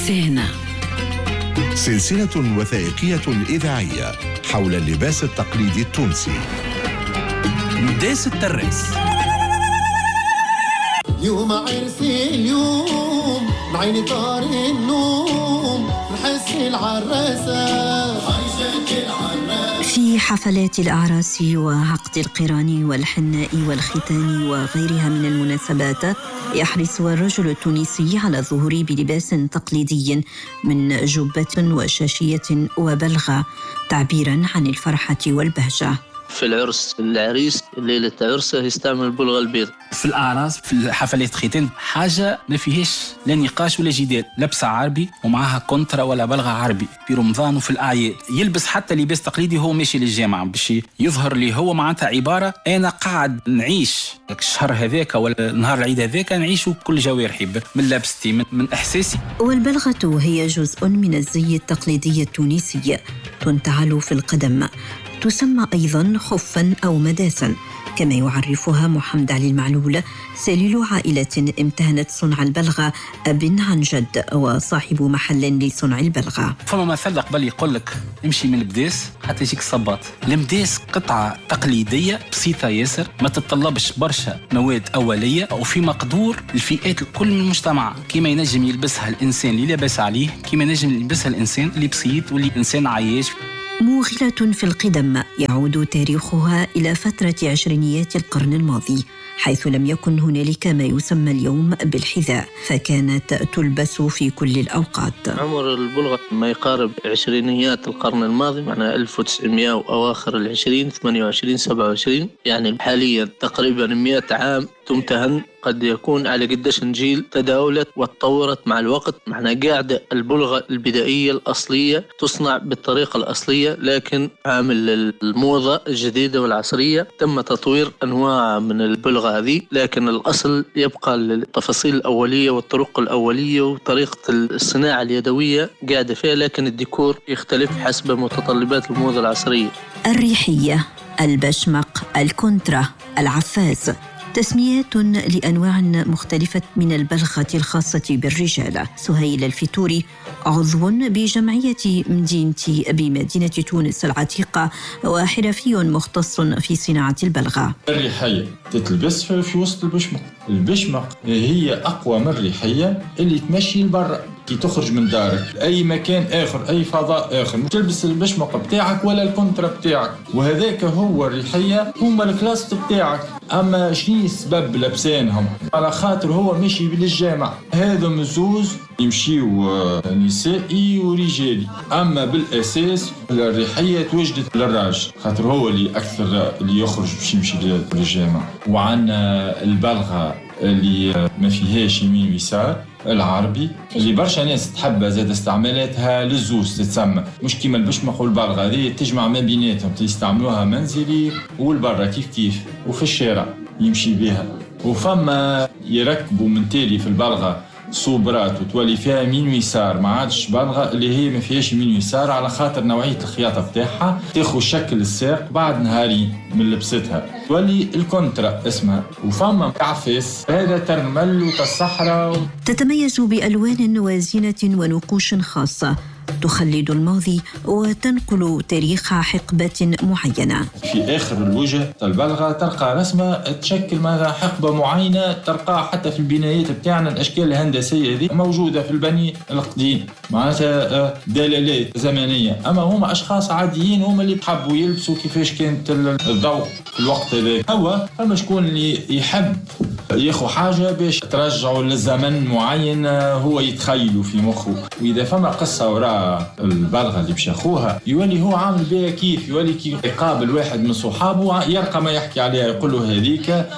سينا، سلسلة وثائقية إذاعية حول اللباس التقليدي التونسي. مداس التراس. اليوم عرسي اليوم بعيني طاري النوم نحس العراسة في حفلات الأعراس وعقد القران والحناء والختان وغيرها من المناسبات يحرص الرجل التونسي على الظهور بلباس تقليدي من جبة وشاشية وبلغة تعبيرا عن الفرحة والبهجة. في العرس العريس ليلة عرسه يستعمل البلغة البيض. في الأعراس في الحفلات ختان حاجة ما فيهاش لا نقاش ولا جدال، لبسة عربي ومعها كونترا ولا بلغة عربي في رمضان وفي الأعياد. يلبس حتى لباس تقليدي هو ماشي للجامعة باش يظهر لي هو معناتها عبارة أنا قاعد نعيش الشهر هذاك ولا نهار العيد هذاك نعيشه بكل جوارحي من لبستي من إحساسي. والبلغة هي جزء من الزي التقليدي التونسي، تنتعل في القدم، تسمى أيضاً خفاً أو مداساً، كما يعرفها محمد علي المعلول سليل عائلة امتهنت صنع البلغة أب عن جد وصاحب محل لصنع البلغة. فما مثل قبل يقول لك امشي من البداس حتى يجيك الصباط. المداس قطعة تقليدية بسيطة ياسر، ما تتطلبش برشا مواد أولية وفي مقدور الفئات الكل من المجتمع، كما ينجم يلبسها الإنسان اللي لاباس عليه، كما ينجم يلبسها الإنسان اللي بسيط واللي إنسان عايش. موغلة في القدم يعود تاريخها إلى فترة عشرينيات القرن الماضي، حيث لم يكن هنالك ما يسمى اليوم بالحذاء، فكانت تلبس في كل الأوقات. عمر البلغة ما يقارب عشرينيات القرن الماضي، معناها 1900 وأواخر العشرين، 28 27، يعني حاليا تقريبا 100 عام تمتهن. قد يكون على قداش جيل تداولت وتطورت مع الوقت، معناها قاعدة البلغة البدائية الأصلية تصنع بالطريقة الأصلية، لكن عامل الموضة الجديدة والعصرية تم تطوير أنواع من البلغة هذه، لكن الأصل يبقى التفاصيل الأولية والطرق الأولية وطريقة الصناعة اليدوية قاعدة فيها، لكن الديكور يختلف حسب متطلبات الموضة العصرية. الريحية، البشمق، الكونترا، العفاز، تسميات لأنواع مختلفة من البلغة الخاصة بالرجال. سهيل الفتوري عضو بجمعية مدينتي بمدينة تونس العتيقة وحرفي مختص في صناعة البلغة. الريحية تتلبس في وسط البشمق. البشمق هي أقوى من الريحية اللي تمشي لبرا كي تخرج من دارك أي مكان آخر، أي فضاء آخر، تلبس البشمق بتاعك ولا الكونترا بتاعك، وهذاك هو الريحية هما الكلاست بتاعك. أما شني السبب لبسانهم؟ على خاطر هو ماشي بالجامع، هذا مزوز يمشيو نسائي ورجالي، أما بالأساس الريحية توجدت للراجل خاطر هو اللي أكثر اللي يخرج باش يمشي للجامع. وعنا البلغة اللي ما فيهاش يمين ويسار، العربي اللي برشا ناس تحب زاد استعمالاتها للزوز تتسمى، مش كيما البشمق والبلغة هذه تجمع ما بيناتهم، يستعملوها منزلي والبرة كيف وفي الشارع يمشي بها. وفما يركبوا من تالي في البلغة صوبرات وتولي فيها يمين ويسار، ما عادش بلغة اللي هي ما فيهاش يمين ويسار على خاطر نوعية الخياطة بتاعها تاخذ شكل الساق بعد نهارين من لبستها، تولي الكونترا اسمها. وفما عفاس هذا ترمل وتصحرة، تتميز بألوان وزينة ونقوش خاصة تخلد الماضي وتنقل تاريخ حقبة معينة. في آخر الوجه البلغة تلقى رسمة تشكل مثلا حقبة معينة، تلقى حتى في البنايات بتاعنا الأشكال الهندسية دي موجودة في البني القديم، معناتها دلالات زمنية. أما هم أشخاص عاديين هم اللي بحبوا يلبسوا كيفاش كانت الضوء في الوقت هذا. هو فما شكون اللي يحب ياخو حاجة باش ترجعوا للزمن معين هو يتخيلوا في مخه، وإذا فما قصة وراء البلغة اللي باش ياخوها يولي هو عامل بها كيف، يولي كي يقابل واحد من صحابه يلقى ما يحكي عليها، يقول له هذيك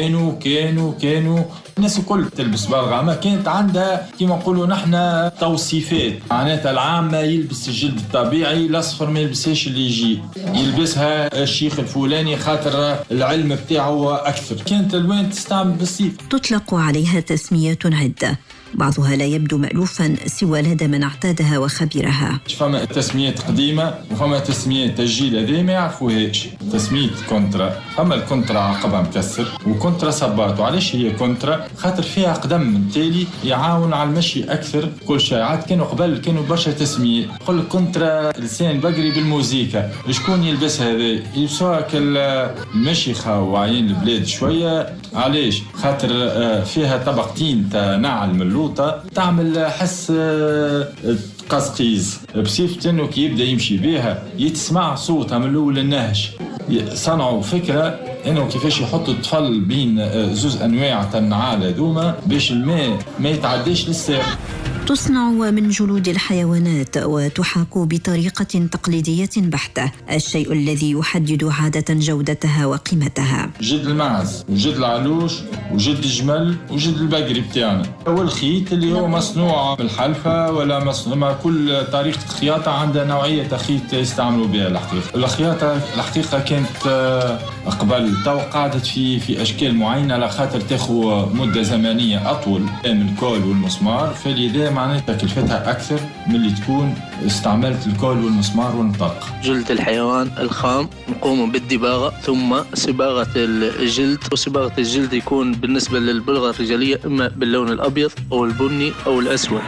كانوا الناس الكل تلبس بلغة، ما كانت عندها كما نقولوا نحن توصيفات، معناتها العامة يلبس الجلد الطبيعي، الأصفر ما يلبسهاش اللي يجي يلبسها الشيخ الفلاني خاطر العلم بتاعه أكثر. كانت الوان تستعمل بالصيف. تطلق عليها تسميات عدة، بعضها لا يبدو مألوفا سوى لدى من اعتادها وخبيرها. فما تسميات قديمة وفما تسميات الجيل هذا ما يعرفوهاش. تسمية كونترا، فما الكونترا عقبها مكسر وكونترا صباط. وعلاش هي كونترا؟ خاطر فيها قدم بالتالي يعاون على المشي أكثر. كل شيء عاد كانوا قبل كانوا برشا تسمية، يقول لك كونترا لسان بقري بالموزيكا، شكون يلبس هذا؟ يلبسوها كالمشيخة وعين البلاد شوية. علاش؟ خاطر فيها طبقتين تاع نعل ملوطة تعمل حس قزقيز بصفة انه كي يبدا يمشي بها يتسمع صوتها من الاول للنهج. صنعوا فكرة انه كيفاش يحطوا الطفل بين زوز انواع تاع النعال هذوما باش الماء ما يتعداش للساق. تصنع من جلود الحيوانات وتحاك بطريقة تقليدية بحتة، الشيء الذي يحدد عادة جودتها وقيمتها. جلد المعز وجلد العلوش وجلد الجمل وجلد البقري بتاعنا، والخيط اللي هو مصنوع بالحلفة ولا مصنوع. كل طريقة خياطة عندها نوعية خيط يستعملوا بها. الخياطة الحقيقة كانت قبل تو قعدت في أشكال معينة على خاطر تاخذ مدة زمنية أطول من الكول والمسمار، فلذا معناتها تكلفتها أكثر من اللي تكون استعملت الكول والمسمار والمطرقة. جلد الحيوان الخام نقوم بالدباغة ثم صباغة الجلد، وصباغة الجلد يكون بالنسبة للبلغة الرجالية إما باللون الأبيض أو البني أو الأسود.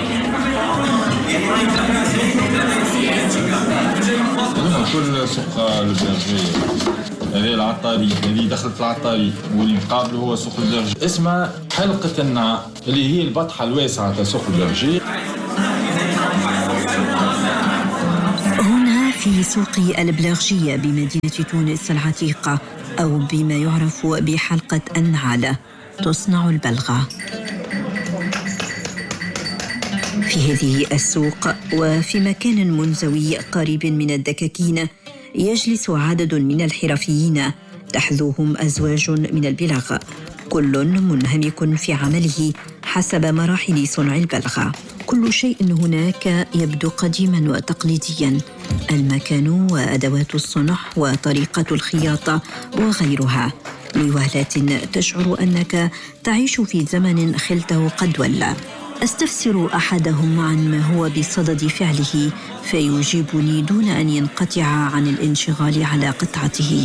كل سوق البلغجية هذه العطاري، هذه دخلت العطاري واللي مقابله هو سوق البلغجي. اسمها حلقة النعا اللي هي البطحة الواسعة تاع سوق البلغجي. هنا في سوق البلغجية بمدينة تونس العتيقة، أو بما يعرف بحلقة النعالة، تصنع البلغة. في هذه السوق وفي مكان منزوي قريب من الدكاكين يجلس عدد من الحرفيين تحذوهم أزواج من البلغ، كل منهمك في عمله حسب مراحل صنع البلغة. كل شيء هناك يبدو قديما وتقليديا، المكان وأدوات الصنع وطريقة الخياطة وغيرها، لوهلات تشعر أنك تعيش في زمن خلته قد ولى. أستفسر أحدهم عن ما هو بصدد فعله فيجيبني دون أن ينقطع عن الانشغال على قطعته.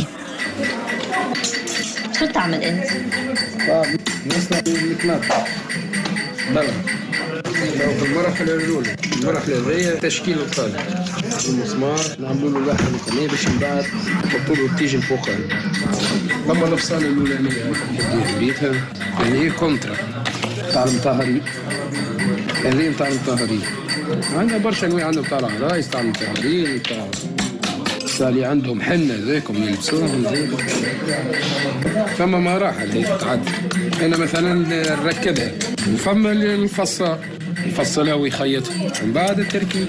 شو تعمل أنت؟ نصنع المكنات بلغ. لو في المرحلة الأولى، المرحلة الأولى تشكيل القالب المسمار، نعملوا له لحم وقناة باش من بعد نحطوا له التيج الفوقاني. لما الفصال الأولانية ندير بيتها يعني هي كونترا تاع المطهرين، هذه تاع المطهرين. عندنا برشا أنواع، عندنا تاع العرايس تاع المطهرين، تاع اللي عندهم حنة ذاكم يلبسوهم ذاك. فما مراحل هي تتعدى. أنا مثلا نركبها وفما يفصلها ويخيطها من بعد التركيب.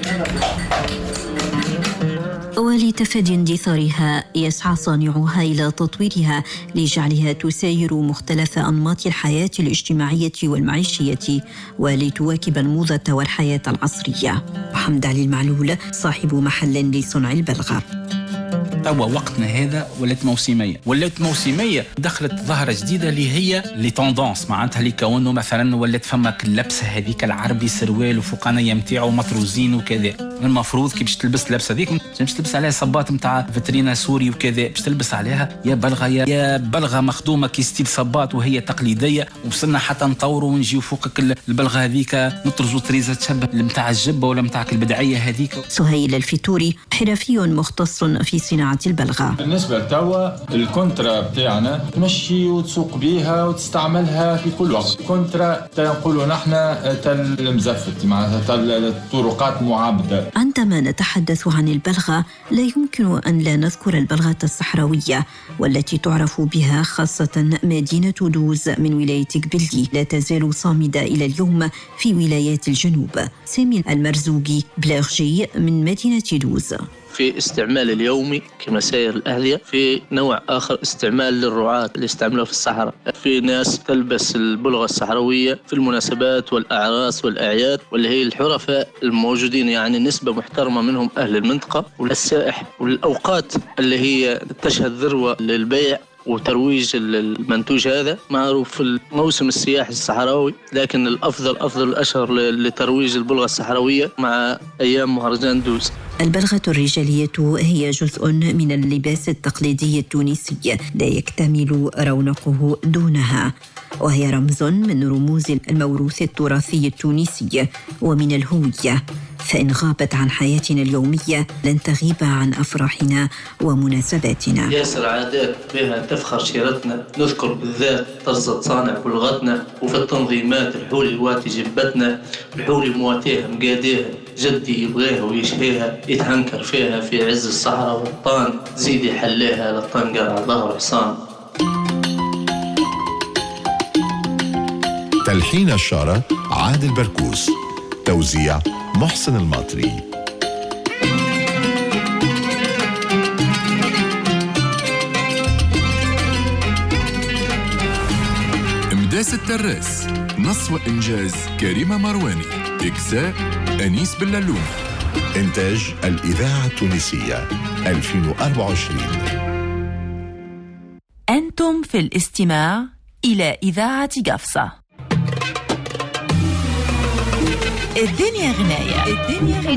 ولتفادي اندثارها يسعى صانعوها إلى تطويرها لجعلها تساير مختلف أنماط الحياة الاجتماعية والمعيشية ولتواكب الموضة والحياة العصرية. محمد علي المعلول صاحب محل لصنع البلغة. توا وقتنا هذا ولات موسمية دخلت ظاهرة جديدة اللي هي لي توندونس، معناتها اللي كونه مثلا ولات فماك اللبسة هذيك العربي سروال وفوقانية متاعو مطروزين وكذا. المفروض كي باش تلبس اللبسة هذيك باش تلبس عليها صباط متاع فترينا سوري وكذا، باش تلبس عليها يا بلغة مخدومة كي ستيل صباط وهي تقليدية، وصلنا حتى نطوروا ونجيو فوقك البلغة هذيك نطرزوا طريزة تشبه متاع الجبة ولا متاع البدعية هذيك. سهيل الفيتوري حرفي مختص في صناعة البلغة. بالنسبة لتوا الكونترا بتاعنا تمشي وتسوق بيها وتستعملها في كل وقت. كونترا تنقولوا نحن المزفت، معناتها الطرقات معبدة. عندما نتحدث عن البلغة لا يمكن أن لا نذكر البلغة الصحراوية والتي تعرف بها خاصة مدينة دوز من ولاية قبلي، لا تزال صامدة إلى اليوم في ولايات الجنوب. سامي المرزوقي بلاغجي من مدينة دوز. في استعمال اليومي كمسائر الأهلية، في نوع آخر استعمال للرعاة اللي استعملوه في الصحراء. في ناس تلبس البلغة الصحراوية في المناسبات والأعراس والأعياد، واللي هي الحرفاء الموجودين يعني نسبة محترمة منهم أهل المنطقة، والسائح، والأوقات اللي هي تشهد ذروة للبيع وترويج المنتوج هذا معروف في الموسم السياحي الصحراوي، لكن الأفضل الأشهر لترويج البلغة الصحراوية مع أيام مهرجان دوز. البلغة الرجالية هي جزء من اللباس التقليدي التونسي لا يكتمل رونقه دونها. وهي رمز من رموز الموروث التراثي التونسي ومن الهوية، فإن غابت عن حياتنا اليومية لن تغيب عن أفراحنا ومناسباتنا. ياسر عادات بها تفخر شيرتنا، نذكر بالذات طرزة صانع بلغتنا، وفي التنظيمات الحولي الواتي جبتنا، الحولي مواتيها مقاديها، جدي يبغيها ويشهيها، يتهنكر فيها في عز الصحراء والطان، زيدي حليها للطنقر على ظهر حصان. تلحين الشارة عادل بركوس، توزيع محسن الماطري. إمداس التراس، نص وإنجاز كريمة مرواني، إكساء أنيس بلالون. إنتاج الإذاعة التونسية 2024. أنتم في الاستماع إلى إذاعة قفصة. الدنيا غناية.